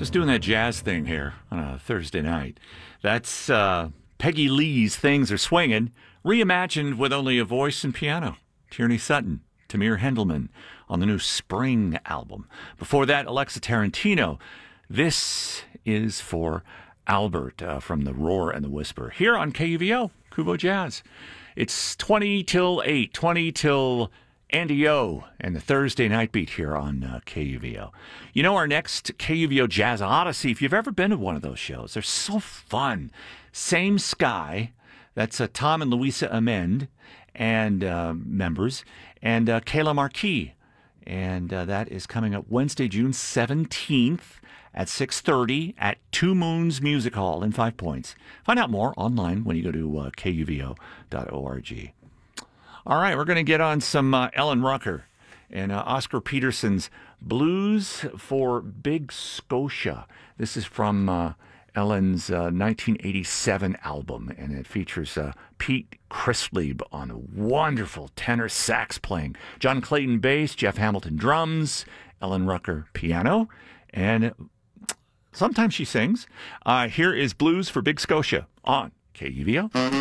Just doing that jazz thing here on a Thursday night. That's Peggy Lee's Things Are Swinging, reimagined with only a voice and piano. Tierney Sutton, Tamir Hendelman on the new Spring album. Before that, Alexa Tarantino. This is for Albert from The Roar and the Whisper here on KUVO, Kubo Jazz. It's 20 till 8, 20 till Andy O and the Thursday Night Beat here on KUVO. You know, our next KUVO Jazz Odyssey, if you've ever been to one of those shows, they're so fun. Same Sky, that's Tom and Louisa Amend and members, and Kayla Marquis. And that is coming up Wednesday, June 17th at 6:30 at Two Moons Music Hall in Five Points. Find out more online when you go to kuvo.org. All right, we're going to get on some Ellen Rucker and Oscar Peterson's Blues for Big Scotia. This is from Ellen's 1987 album, and it features Pete Chrislieb on wonderful tenor sax playing, John Clayton bass, Jeff Hamilton drums, Ellen Rucker piano, and sometimes she sings. Here is Blues for Big Scotia on KUVO.